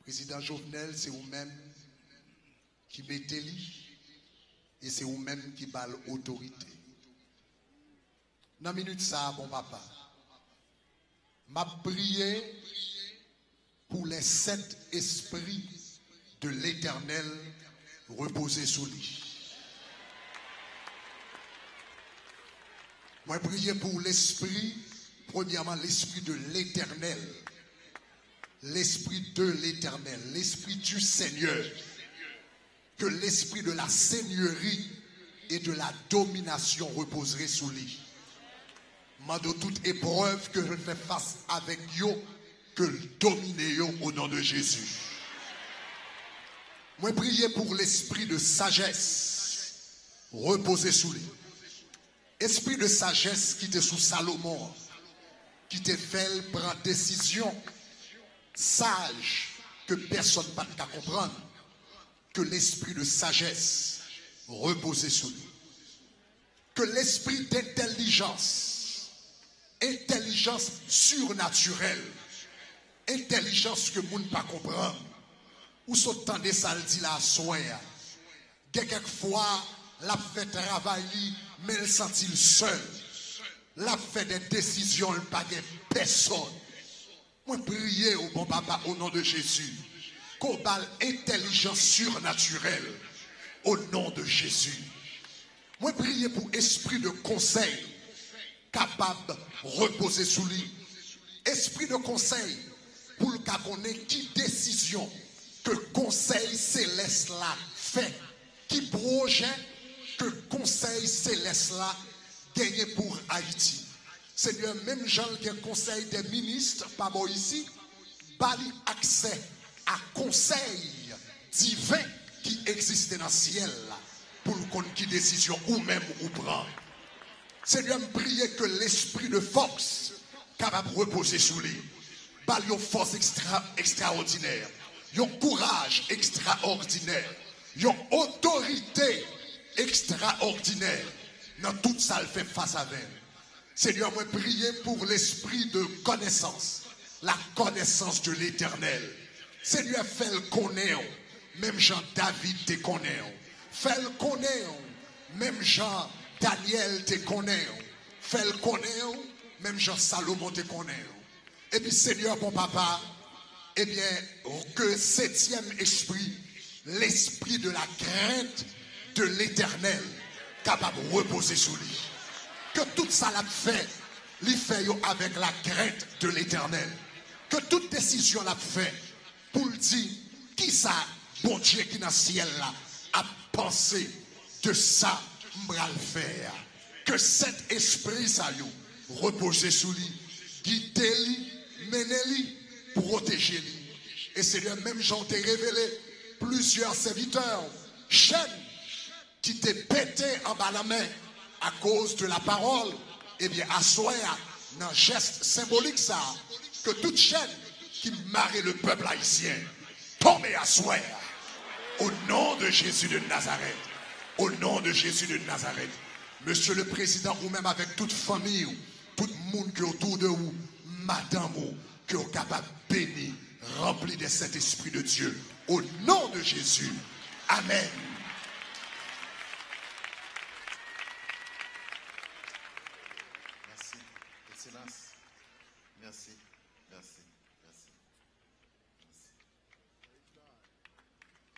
Président Jovenel, c'est vous-même qui mettez lui et c'est vous-même qui balle autorité. Dans minute ça, bon papa, m'a prié pour les 7 esprits de l'Éternel reposer sous lui. Moi, prier pour l'esprit, premièrement, l'esprit de l'Éternel. L'esprit de l'Éternel, l'esprit du Seigneur. Que l'esprit de la seigneurie et de la domination reposerait sous lui. Moi, de toute épreuve que je fais face avec yo, que domine yo au nom de Jésus. Moi, prier pour l'esprit de sagesse reposer sous lui. Esprit de sagesse qui était sous Salomon, qui te fait prendre décision sage que personne ne peut comprendre, que l'esprit de sagesse reposer sous lui. Que l'esprit d'intelligence, intelligence surnaturelle, intelligence que moun pas comprendre, ou s'entendez ça le dit la soya, quelquefois la fait travail mais elle sentit seul, la fait des décisions elle pas de personne. Moi prier au bon papa au nom de Jésus, qu'on balle intelligence surnaturelle au nom de Jésus. Moi prier pour esprit de conseil capable de reposer sous lui. Esprit de conseil pour le cas qu'on ait qui décision que conseil céleste là fait, qui projet que conseil céleste là gagne pour Haïti. Seigneur, même Jean qui est conseil des ministres, pas bon ici, bali accès à conseil divin qui existe dans le ciel pour qu'on qui décision ou même ou prendre. Seigneur, me prier que l'esprit de force capable de reposer sous lui. Bali une force extraordinaire, un courage extraordinaire, une autorité extraordinaire dans tout ça, elle fait face à elle. Seigneur, moi prier pour l'esprit de connaissance, la connaissance de l'Éternel. Seigneur, fais le connaître, même Jean David te connaît. Fais le connaître, même Jean Daniel te connaît. Fais le connaître, même Jean Salomon te connaît. Et puis Seigneur, mon papa, eh bien, que 7e esprit, l'esprit de la crainte de l'Éternel, capable de reposer sous lui. Que tout ça l'a fait, il fait avec la crainte de l'Éternel. Que toute décision l'a fait pour le dire qui ça, bon Dieu qui dans le ciel là, a pensé de ça, m'bral faire. Que cet esprit ça repose sous lui, guidez-lui, menez-lui, protégez-lui. Et Seigneur, même j'en t'ai révélé plusieurs serviteurs, chaînes qui t'est pété en bas la main à cause de la parole, eh bien, assoir dans un geste symbolique ça, que toute chaîne qui marie le peuple haïtien tombe à assoir au nom de Jésus de Nazareth. Au nom de Jésus de Nazareth. Monsieur le Président, ou même avec toute famille, tout le monde qui est autour de vous, madame, qui est capable de bénir, rempli de cet esprit de Dieu. Au nom de Jésus. Amen.